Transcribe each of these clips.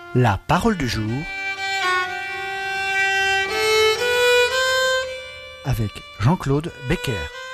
La parole du jour avec Jean-Claude Becker.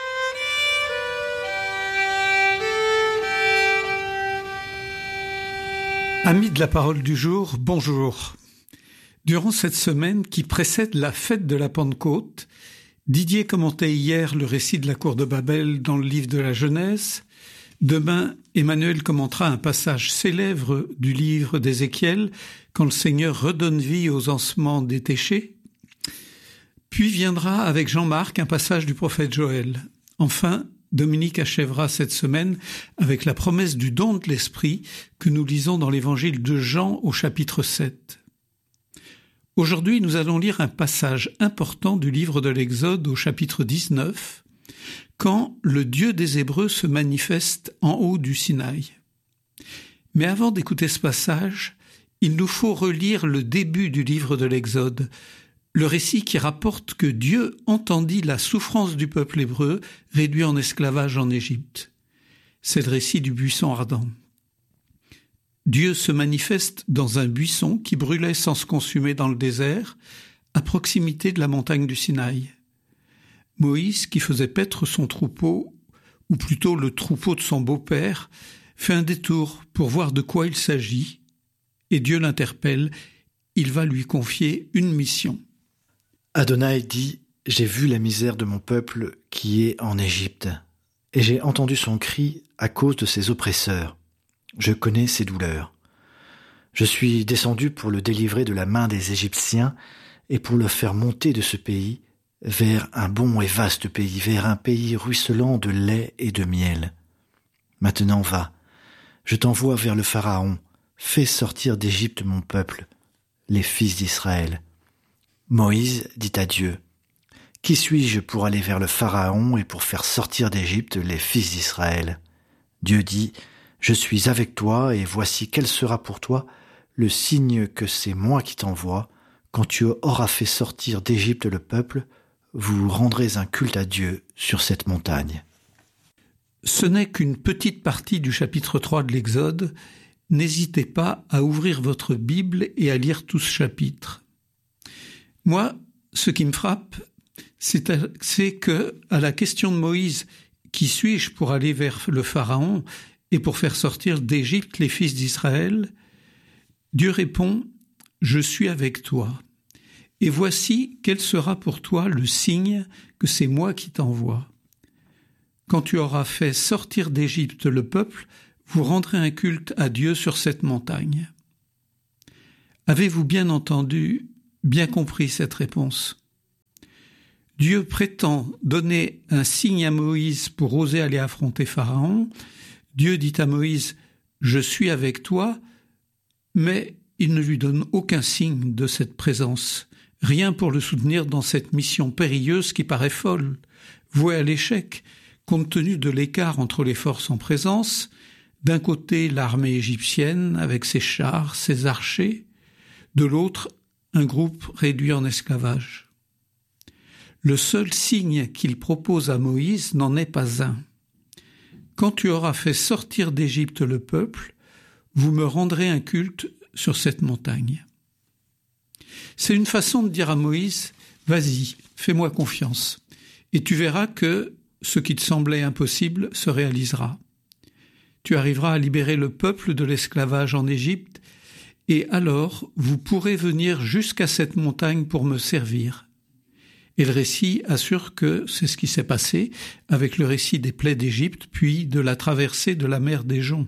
Amis de la parole du jour, bonjour. Durant cette semaine qui précède la fête de la Pentecôte, Didier commentait hier le récit de la cour de Babel dans le livre de la Genèse. Demain, Emmanuel commentera un passage célèbre du livre d'Ézéchiel, quand le Seigneur redonne vie aux ossements desséchés. Puis viendra avec Jean-Marc un passage du prophète Joël. Enfin, Dominique achèvera cette semaine avec la promesse du don de l'Esprit que nous lisons dans l'évangile de Jean au chapitre 7. Aujourd'hui, nous allons lire un passage important du livre de l'Exode au chapitre 19, quand le Dieu des Hébreux se manifeste en haut du Sinaï. Mais avant d'écouter ce passage, il nous faut relire le début du livre de l'Exode, le récit qui rapporte que Dieu entendit la souffrance du peuple hébreu réduit en esclavage en Égypte. C'est le récit du buisson ardent. Dieu se manifeste dans un buisson qui brûlait sans se consumer dans le désert, à proximité de la montagne du Sinaï. Moïse, qui faisait paître son troupeau, ou plutôt le troupeau de son beau-père, fait un détour pour voir de quoi il s'agit, et Dieu l'interpelle, il va lui confier une mission. Adonai dit « J'ai vu la misère de mon peuple qui est en Égypte, et j'ai entendu son cri à cause de ses oppresseurs. Je connais ses douleurs. Je suis descendu pour le délivrer de la main des Égyptiens et pour le faire monter de ce pays vers un bon et vaste pays, vers un pays ruisselant de lait et de miel. Maintenant va, je t'envoie vers le Pharaon, fais sortir d'Égypte mon peuple, les fils d'Israël. » Moïse dit à Dieu, « Qui suis-je pour aller vers le Pharaon et pour faire sortir d'Égypte les fils d'Israël ?» Dieu dit, « Je suis avec toi et voici quel sera pour toi le signe que c'est moi qui t'envoie. Quand tu auras fait sortir d'Égypte le peuple, vous rendrez un culte à Dieu sur cette montagne. » Ce n'est qu'une petite partie du chapitre 3 de l'Exode. N'hésitez pas à ouvrir votre Bible et à lire tout ce chapitre. Moi, ce qui me frappe, c'est que, à la question de Moïse, « Qui suis-je pour aller vers le Pharaon et pour faire sortir d'Égypte les fils d'Israël ?» Dieu répond, « Je suis avec toi. Et voici quel sera pour toi le signe que c'est moi qui t'envoie. Quand tu auras fait sortir d'Égypte le peuple, vous rendrez un culte à Dieu sur cette montagne. » Avez-vous bien entendu, bien compris cette réponse? Dieu prétend donner un signe à Moïse pour oser aller affronter Pharaon. Dieu dit à Moïse « Je suis avec toi », mais il ne lui donne aucun signe de cette présence, rien pour le soutenir dans cette mission périlleuse qui paraît folle, vouée à l'échec, compte tenu de l'écart entre les forces en présence, d'un côté l'armée égyptienne avec ses chars, ses archers, de l'autre un groupe réduit en esclavage. Le seul signe qu'il propose à Moïse n'en est pas un. « Quand tu auras fait sortir d'Égypte le peuple, vous me rendrez un culte sur cette montagne. » C'est une façon de dire à Moïse « Vas-y, fais-moi confiance, et tu verras que ce qui te semblait impossible se réalisera. Tu arriveras à libérer le peuple de l'esclavage en Égypte, et alors vous pourrez venir jusqu'à cette montagne pour me servir. » Et le récit assure que c'est ce qui s'est passé avec le récit des plaies d'Égypte, puis de la traversée de la mer des Joncs.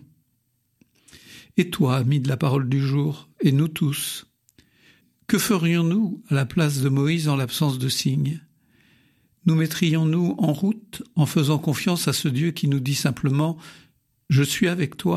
Et toi, ami de la parole du jour, et nous tous, que ferions-nous à la place de Moïse en l'absence de signe? Nous mettrions-nous en route en faisant confiance à ce Dieu qui nous dit simplement « Je suis avec toi ».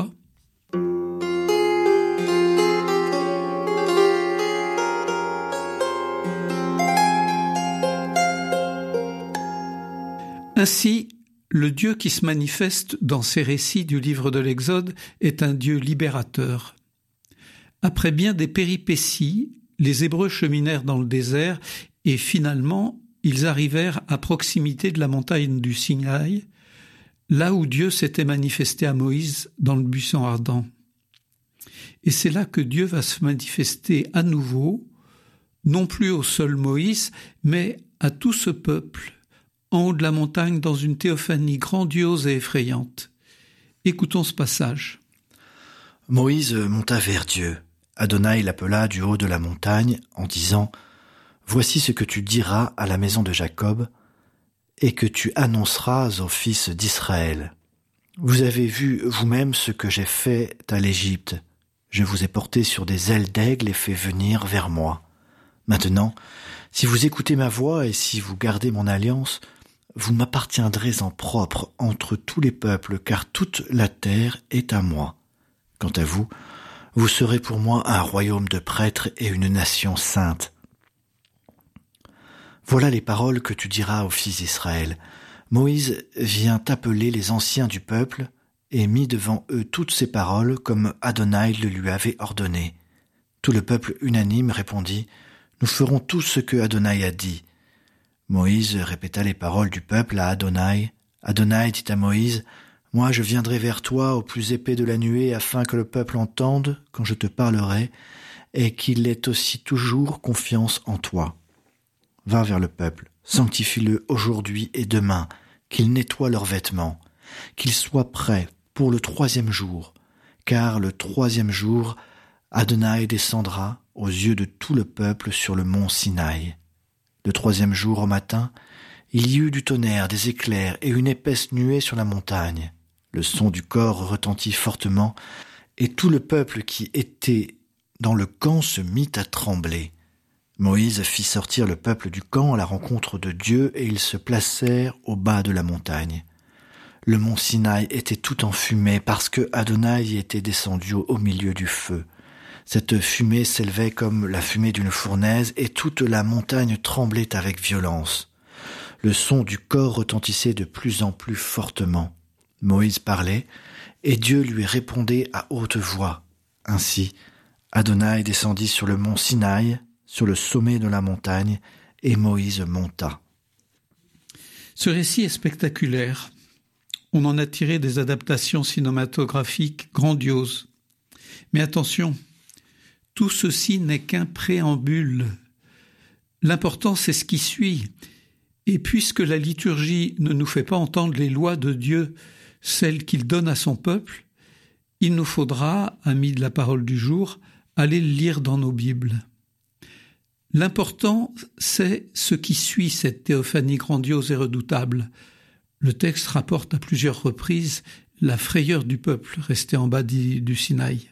Ainsi, le Dieu qui se manifeste dans ces récits du livre de l'Exode est un Dieu libérateur. Après bien des péripéties, les Hébreux cheminèrent dans le désert et finalement, ils arrivèrent à proximité de la montagne du Sinaï, là où Dieu s'était manifesté à Moïse dans le buisson ardent. Et c'est là que Dieu va se manifester à nouveau, non plus au seul Moïse, mais à tout ce peuple, en haut de la montagne, dans une théophanie grandiose et effrayante. Écoutons ce passage. Moïse monta vers Dieu. Adonai l'appela du haut de la montagne en disant « Voici ce que tu diras à la maison de Jacob et que tu annonceras aux fils d'Israël. Vous avez vu vous-même ce que j'ai fait à l'Égypte. Je vous ai porté sur des ailes d'aigle et fait venir vers moi. Maintenant, si vous écoutez ma voix et si vous gardez mon alliance, vous m'appartiendrez en propre entre tous les peuples, car toute la terre est à moi. Quant à vous, vous serez pour moi un royaume de prêtres et une nation sainte. Voilà les paroles que tu diras aux fils d'Israël. Moïse vient appeler les anciens du peuple et mit devant eux toutes ces paroles comme Adonai le lui avait ordonné. Tout le peuple unanime répondit « Nous ferons tout ce que Adonai a dit. » Moïse répéta les paroles du peuple à Adonai. Adonai dit à Moïse « Moi je viendrai vers toi au plus épais de la nuée afin que le peuple entende quand je te parlerai et qu'il ait aussi toujours confiance en toi. Va vers le peuple, sanctifie-le aujourd'hui et demain, qu'il nettoie leurs vêtements, qu'ils soient prêts pour le 3e jour, car le 3e jour, Adonai descendra aux yeux de tout le peuple sur le mont Sinaï. Le 3e jour au matin, il y eut du tonnerre, des éclairs et une épaisse nuée sur la montagne. Le son du cor retentit fortement, et tout le peuple qui était dans le camp se mit à trembler. Moïse fit sortir le peuple du camp à la rencontre de Dieu, et ils se placèrent au bas de la montagne. Le mont Sinaï était tout en fumée, parce que Adonai y était descendu au milieu du feu. Cette fumée s'élevait comme la fumée d'une fournaise, et toute la montagne tremblait avec violence. Le son du cor retentissait de plus en plus fortement. Moïse parlait, et Dieu lui répondait à haute voix. Ainsi, Adonai descendit sur le mont Sinaï, sur le sommet de la montagne, et Moïse monta. Ce récit est spectaculaire. On en a tiré des adaptations cinématographiques grandioses. Mais attention, tout ceci n'est qu'un préambule. L'important, c'est ce qui suit. Et puisque la liturgie ne nous fait pas entendre les lois de Dieu, celles qu'il donne à son peuple, il nous faudra, amis de la parole du jour, aller le lire dans nos Bibles. L'important, c'est ce qui suit cette théophanie grandiose et redoutable. Le texte rapporte à plusieurs reprises la frayeur du peuple resté en bas du Sinaï.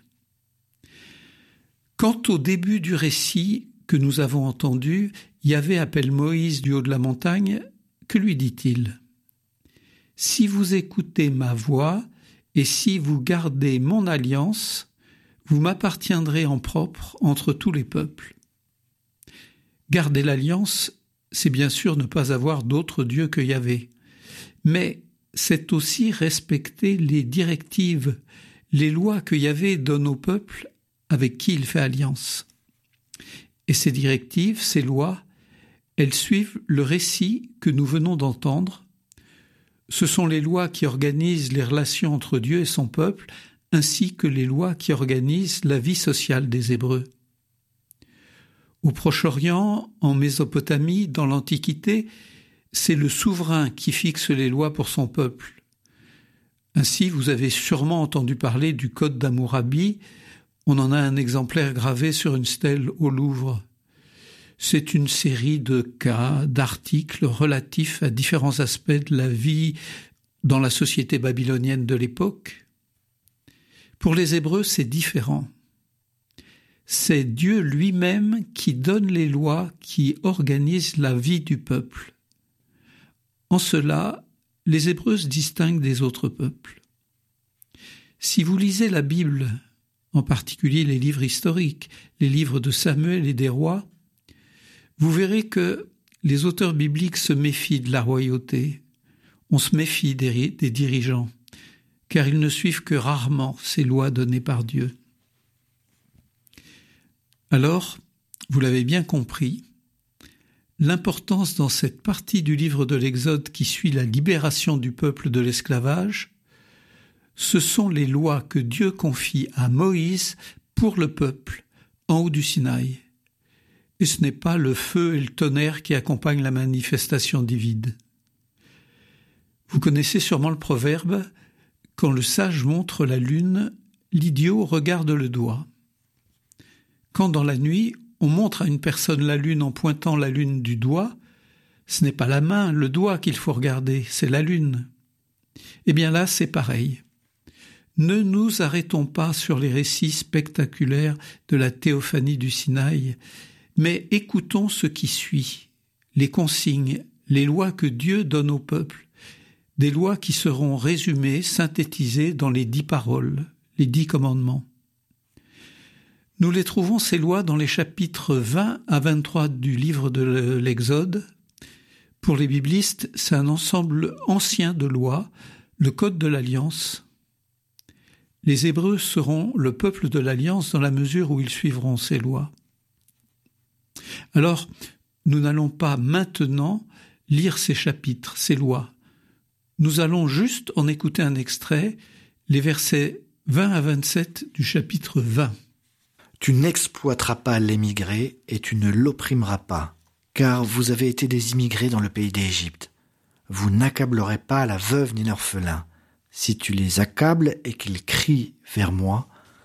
Quant au début du récit que nous avons entendu, Yahvé appelle Moïse du haut de la montagne. Que lui dit-il ? « Si vous écoutez ma voix et si vous gardez mon alliance, vous m'appartiendrez en propre entre tous les peuples. » Garder l'alliance, c'est bien sûr ne pas avoir d'autre Dieu que Yahvé. Mais c'est aussi respecter les directives, les lois que Yahvé donne au peuple avec qui il fait alliance. Et ces directives, ces lois, elles suivent le récit que nous venons d'entendre. Ce sont les lois qui organisent les relations entre Dieu et son peuple, ainsi que les lois qui organisent la vie sociale des Hébreux. Au Proche-Orient, en Mésopotamie, dans l'Antiquité, c'est le souverain qui fixe les lois pour son peuple. Ainsi, vous avez sûrement entendu parler du Code d'Hammurabi. On en a un exemplaire gravé sur une stèle au Louvre. C'est une série de cas, d'articles relatifs à différents aspects de la vie dans la société babylonienne de l'époque. Pour les Hébreux, c'est différent. C'est Dieu lui-même qui donne les lois qui organisent la vie du peuple. En cela, les Hébreux se distinguent des autres peuples. Si vous lisez la Bible, en particulier les livres historiques, les livres de Samuel et des rois, vous verrez que les auteurs bibliques se méfient de la royauté. On se méfie des dirigeants, car ils ne suivent que rarement ces lois données par Dieu. Alors, vous l'avez bien compris, l'importance dans cette partie du livre de l'Exode qui suit la libération du peuple de l'esclavage, ce sont les lois que Dieu confie à Moïse pour le peuple, en haut du Sinaï. Et ce n'est pas le feu et le tonnerre qui accompagnent la manifestation divine. Vous connaissez sûrement le proverbe « Quand le sage montre la lune, l'idiot regarde le doigt ». Quand dans la nuit, on montre à une personne la lune en pointant la lune du doigt, ce n'est pas la main, le doigt qu'il faut regarder, c'est la lune. Eh bien là, c'est pareil. Ne nous arrêtons pas sur les récits spectaculaires de la théophanie du Sinaï, mais écoutons ce qui suit, les consignes, les lois que Dieu donne au peuple, des lois qui seront résumées, synthétisées dans les 10 paroles, les 10 commandements. Nous les trouvons, ces lois, dans les chapitres 20 à 23 du livre de l'Exode. Pour les biblistes, c'est un ensemble ancien de lois, le Code de l'Alliance. Les Hébreux seront le peuple de l'Alliance dans la mesure où ils suivront ces lois. Alors, nous n'allons pas maintenant lire ces chapitres, ces lois. Nous allons juste en écouter un extrait, les versets 20 à 27 du chapitre 20. « Tu n'exploiteras pas l'émigré et tu ne l'opprimeras pas, car vous avez été des immigrés dans le pays d'Égypte. Vous n'accablerez pas la veuve ni l'orphelin. Si tu les accables et qu'ils crient vers moi,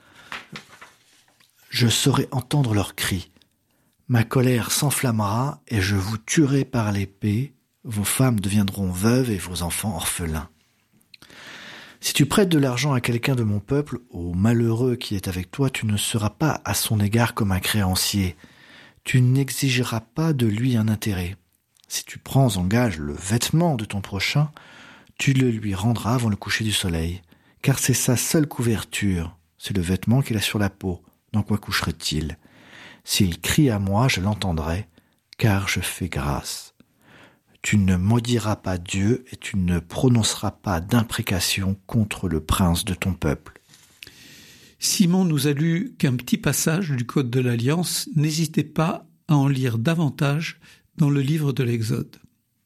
je saurai entendre leurs cris. Ma colère s'enflammera et je vous tuerai par l'épée. Vos femmes deviendront veuves et vos enfants orphelins. Si tu prêtes de l'argent à quelqu'un de mon peuple, au malheureux qui est avec toi, tu ne seras pas à son égard comme un créancier. Tu n'exigeras pas de lui un intérêt. Si tu prends en gage le vêtement de ton prochain, tu le lui rendras avant le coucher du soleil, car c'est sa seule couverture, c'est le vêtement qu'il a sur la peau. Dans quoi coucherait-il ? S'il crie à moi, je l'entendrai, car je fais grâce. Tu ne maudiras pas Dieu et tu ne prononceras pas d'imprécation contre le prince de ton peuple. » Simon nous a lu qu'un petit passage du Code de l'Alliance, n'hésitez pas à en lire davantage dans le livre de l'Exode.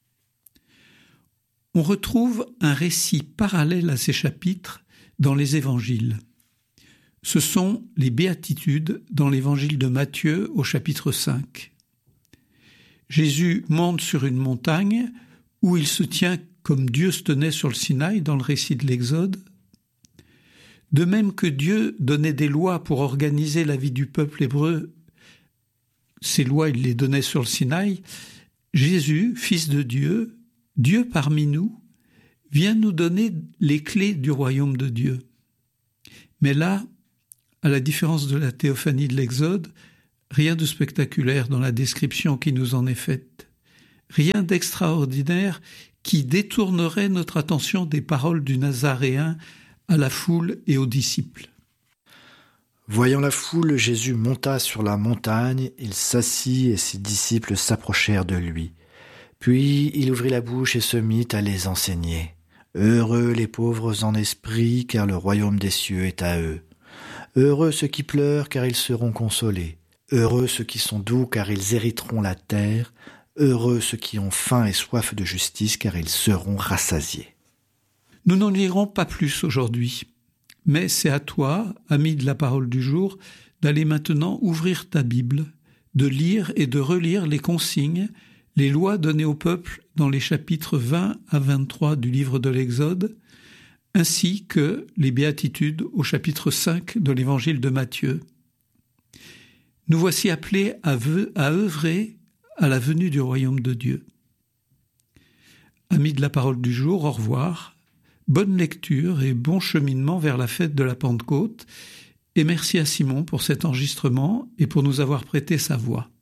On retrouve un récit parallèle à ces chapitres dans les évangiles. Ce sont les béatitudes dans l'évangile de Matthieu au chapitre 5. Jésus monte sur une montagne où il se tient comme Dieu se tenait sur le Sinaï dans le récit de l'Exode. De même que Dieu donnait des lois pour organiser la vie du peuple hébreu, ces lois il les donnait sur le Sinaï, Jésus, Fils de Dieu, Dieu parmi nous, vient nous donner les clés du royaume de Dieu. Mais là, à la différence de la théophanie de l'Exode, rien de spectaculaire dans la description qui nous en est faite. Rien d'extraordinaire qui détournerait notre attention des paroles du Nazaréen à la foule et aux disciples. Voyant la foule, Jésus monta sur la montagne, il s'assit et ses disciples s'approchèrent de lui. Puis il ouvrit la bouche et se mit à les enseigner. Heureux les pauvres en esprit, car le royaume des cieux est à eux. Heureux ceux qui pleurent, car ils seront consolés. Heureux ceux qui sont doux, car ils hériteront la terre. Heureux ceux qui ont faim et soif de justice, car ils seront rassasiés. Nous n'en lirons pas plus aujourd'hui, mais c'est à toi, ami de la parole du jour, d'aller maintenant ouvrir ta Bible, de lire et de relire les consignes, les lois données au peuple dans les chapitres 20 à 23 du livre de l'Exode, ainsi que les béatitudes au chapitre 5 de l'évangile de Matthieu. Nous voici appelés à œuvrer à la venue du royaume de Dieu. Amis de la parole du jour, au revoir, bonne lecture et bon cheminement vers la fête de la Pentecôte, et merci à Simon pour cet enregistrement et pour nous avoir prêté sa voix.